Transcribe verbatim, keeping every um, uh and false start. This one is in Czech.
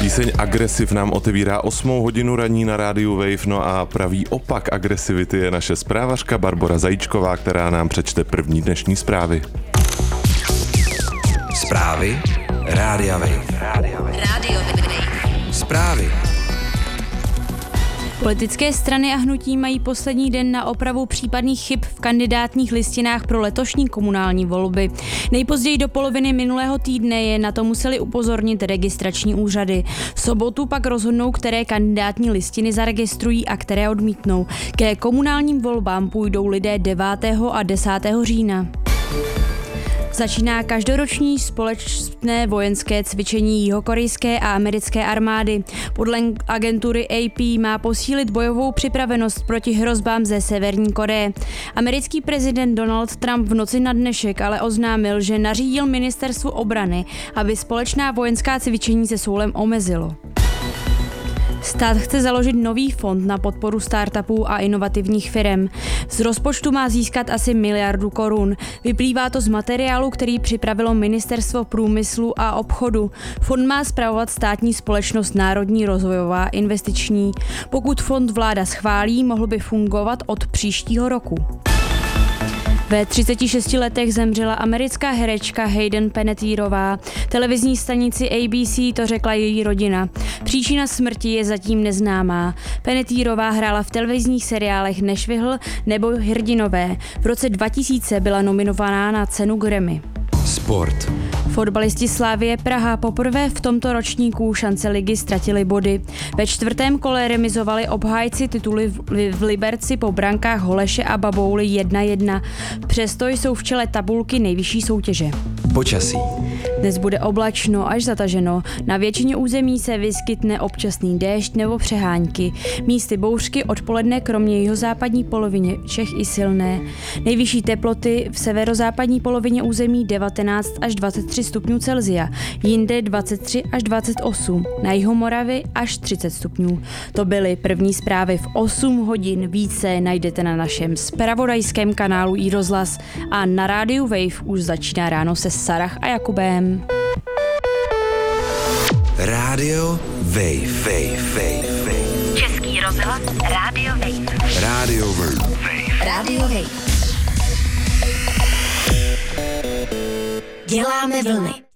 Píseň Agresiv nám otevírá osmou hodinu raní na rádiu Wave, no a pravý opak agresivity je naše zprávařka Barbora Zajíčková, která nám přečte první dnešní zprávy. Zprávy Rádia Wave. Rádio Wave. Zprávy. Politické strany a hnutí mají poslední den na opravu případných chyb v kandidátních listinách pro letošní komunální volby. Nejpozději do poloviny minulého týdne je na to museli upozornit registrační úřady. V sobotu pak rozhodnou, které kandidátní listiny zaregistrují a které odmítnou. Ke komunálním volbám půjdou lidé devátého a desátého října. Začíná každoroční společné vojenské cvičení jihokorejské a americké armády. Podle agentury A P má posílit bojovou připravenost proti hrozbám ze Severní Koreje. Americký prezident Donald Trump v noci na dnešek ale oznámil, že nařídil ministerstvu obrany, aby společná vojenská cvičení se Soulem omezilo. Stát chce založit nový fond na podporu startupů a inovativních firem. Z rozpočtu má získat asi miliardu korun. Vyplývá to z materiálu, který připravilo Ministerstvo průmyslu a obchodu. Fond má spravovat státní společnost Národní rozvojová investiční. Pokud fond vláda schválí, mohl by fungovat od příštího roku. Ve třiceti šesti letech zemřela americká herečka Hayden Panettierová. Televizní stanici A B C to řekla její rodina. Příčina smrti je zatím neznámá. Panettierová hrála v televizních seriálech Nashville nebo Hrdinové. V roce dva tisíce byla nominovaná na cenu Grammy. Sport. Fotbalisti Slavie Praha poprvé v tomto ročníku šance ligy ztratili body. Ve čtvrtém kole remizovali obhájci tituly v Liberci po brankách Holeše a Babouly jedna jedna. Přesto jsou v čele tabulky nejvyšší soutěže. Počasí. Dnes bude oblačno až zataženo. Na většině území se vyskytne občasný déšť nebo přehánky. Místy bouřky odpoledne kromě jihozápadní polovině Čech i silné. Nejvyšší teploty v severozápadní polovině území devatenáct až dvacet tři stupňů Celsia, jinde dvacet tři až dvacet osm, na Jihomoravě až třicet stupňů. To byly první zprávy v osm hodin. Více najdete na našem zpravodajském kanálu iRozhlas a na rádiu Wave už začíná ráno se Sarah a Jakubem. Rádio Wave. Wave. Wave. Wave. Český rozhlas Rádio Wave. Rádio Wave. Rádio Wave. Děláme vlny.